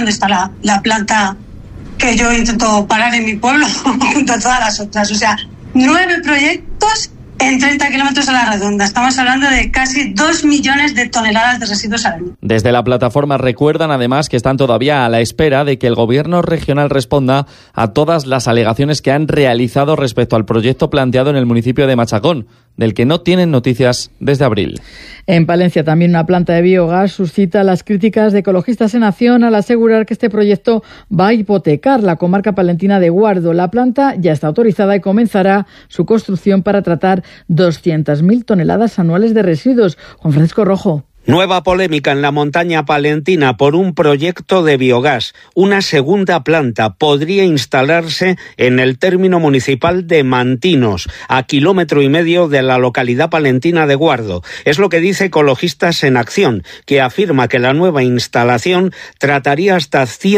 dónde está la planta que yo intento parar en mi pueblo junto a todas las otras. O sea, 9 proyectos en 30 kilómetros a la redonda. Estamos hablando de casi 2 millones de toneladas de residuos al año. Desde la plataforma recuerdan además que están todavía a la espera de que el gobierno regional responda a todas las alegaciones que han realizado respecto al proyecto planteado en el municipio de Machacón, del que no tienen noticias desde abril. En Palencia también una planta de biogás suscita las críticas de Ecologistas en Acción al asegurar que este proyecto va a hipotecar la comarca palentina de Guardo. La planta ya está autorizada y comenzará su construcción para tratar 200.000 toneladas anuales de residuos. Juan Francisco Rojo. Nueva polémica en la montaña palentina por un proyecto de biogás. Una segunda planta podría instalarse en el término municipal de Mantinos, a 1,5 kilómetros de la localidad palentina de Guardo. Es lo que dice Ecologistas en Acción, que afirma que la nueva instalación trataría hasta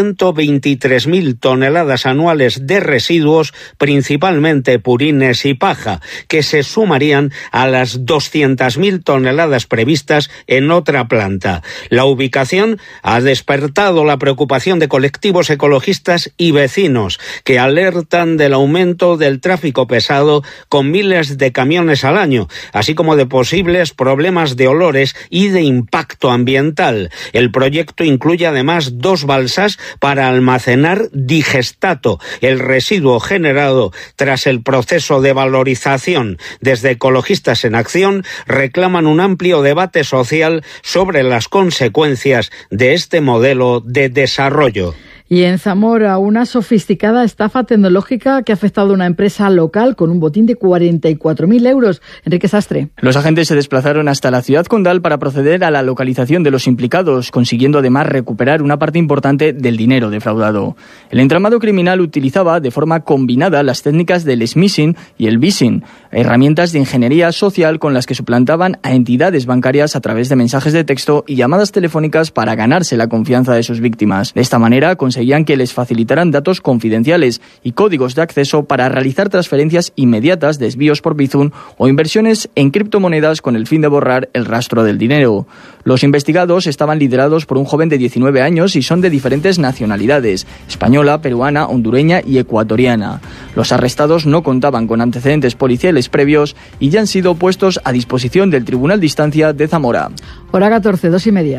123.000 toneladas anuales de residuos, principalmente purines y paja, que se sumarían a las 200.000 toneladas previstas en otra planta. La ubicación ha despertado la preocupación de colectivos ecologistas y vecinos que alertan del aumento del tráfico pesado con miles de camiones al año, así como de posibles problemas de olores y de impacto ambiental. El proyecto incluye además 2 balsas para almacenar digestato, el residuo generado tras el proceso de valorización. Desde Ecologistas en Acción reclaman un amplio debate social sobre las consecuencias de este modelo de desarrollo. Y en Zamora, una sofisticada estafa tecnológica que ha afectado a una empresa local con un botín de 44.000 euros. Enrique Sastre. Los agentes se desplazaron hasta la ciudad condal para proceder a la localización de los implicados, consiguiendo además recuperar una parte importante del dinero defraudado. El entramado criminal utilizaba de forma combinada las técnicas del smishing y el vishing, herramientas de ingeniería social con las que suplantaban a entidades bancarias a través de mensajes de texto y llamadas telefónicas para ganarse la confianza de sus víctimas. De esta manera conseguían que les facilitaran datos confidenciales y códigos de acceso para realizar transferencias inmediatas, desvíos por Bizum o inversiones en criptomonedas con el fin de borrar el rastro del dinero. Los investigados estaban liderados por un joven de 19 años y son de diferentes nacionalidades: española, peruana, hondureña y ecuatoriana. Los arrestados no contaban con antecedentes policiales previos y ya han sido puestos a disposición del Tribunal de Instancia de Zamora. Hora 14, 2:30.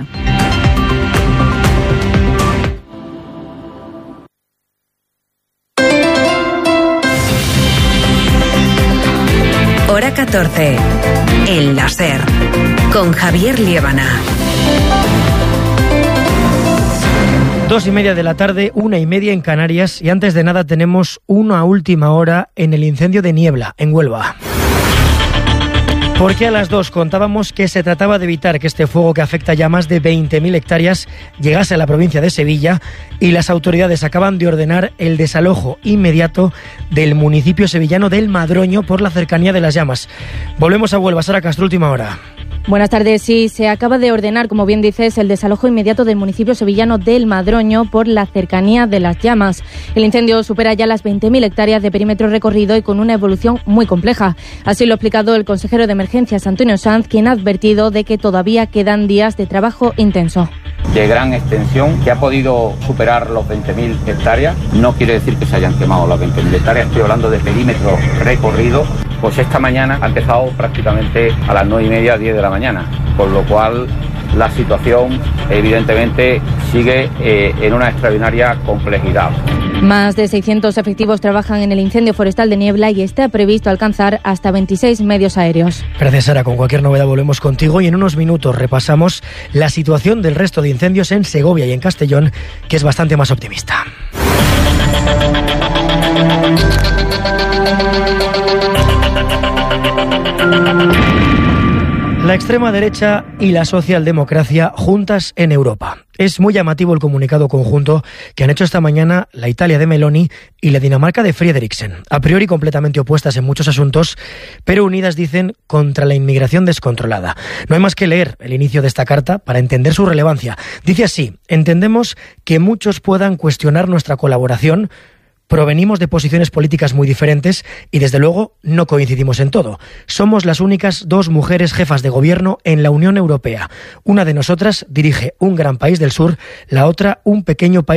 Hora 14. El láser. Con Javier Liébana. 2:30 de la tarde, 1:30 en Canarias, y antes de nada tenemos una última hora en el incendio de Niebla, en Huelva. Porque a las 2 contábamos que se trataba de evitar que este fuego, que afecta ya más de 20.000 hectáreas, llegase a la provincia de Sevilla, y las autoridades acaban de ordenar el desalojo inmediato del municipio sevillano del Madroño por la cercanía de las llamas. Volvemos a Huelva. Sara Castro, última hora. Buenas tardes. Sí, se acaba de ordenar, como bien dices, el desalojo inmediato del municipio sevillano del Madroño por la cercanía de las llamas. El incendio supera ya las 20.000 hectáreas de perímetro recorrido y con una evolución muy compleja. Así lo ha explicado el consejero de Emergencias, Antonio Sanz, quien ha advertido de que todavía quedan días de trabajo intenso. De gran extensión, que ha podido superar los 20.000 hectáreas. No quiere decir que se hayan quemado las 20.000 hectáreas, estoy hablando de perímetro recorrido. Pues esta mañana ha empezado prácticamente a las 9:30, 10 de la mañana, con lo cual la situación evidentemente sigue en una extraordinaria complejidad. Más de 600 efectivos trabajan en el incendio forestal de Niebla y está previsto alcanzar hasta 26 medios aéreos. Gracias, Sara. Con cualquier novedad volvemos contigo y en unos minutos repasamos la situación del resto de incendios en Segovia y en Castellón, que es bastante más optimista. La extrema derecha y la socialdemocracia juntas en Europa. Es muy llamativo el comunicado conjunto que han hecho esta mañana la Italia de Meloni y la Dinamarca de Frederiksen. A priori completamente opuestas en muchos asuntos, pero unidas, dicen, contra la inmigración descontrolada. No hay más que leer el inicio de esta carta para entender su relevancia. Dice así: entendemos que muchos puedan cuestionar nuestra colaboración. Provenimos de posiciones políticas muy diferentes y, desde luego, no coincidimos en todo. Somos las únicas 2 mujeres jefas de gobierno en la Unión Europea. Una de nosotras dirige un gran país del sur, la otra un pequeño país